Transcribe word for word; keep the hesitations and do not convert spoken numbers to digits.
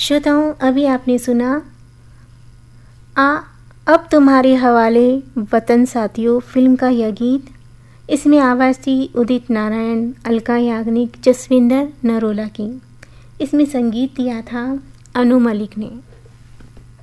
श्रोताओं, अभी आपने सुना आ अब तुम्हारे हवाले वतन साथियों फिल्म का यह गीत। इसमें आवाज़ थी उदित नारायण, अलका याग्निक, जसविंदर नरोला की। इसमें संगीत दिया था अनु मलिक ने।